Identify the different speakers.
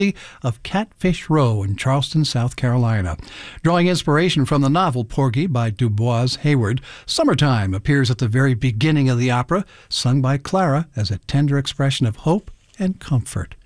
Speaker 1: of Catfish Row in Charleston, South Carolina. Drawing inspiration from the novel Porgy by Dubois Hayward, Summertime appears at the very beginning of the opera, sung by Clara as a tender expression of hope and comfort.